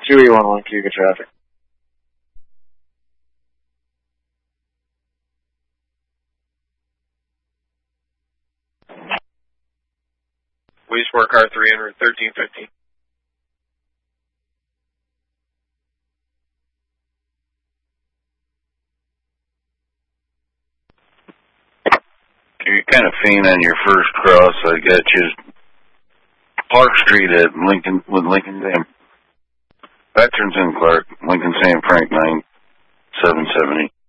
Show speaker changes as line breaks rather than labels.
2811, Cuba traffic.
Police work car 300, 1315.
You're kind of faint on your first cross. I got you Clark Street at Lincoln with Lincoln Dam. Veterans in Clark, Lincoln St. Frank 9770.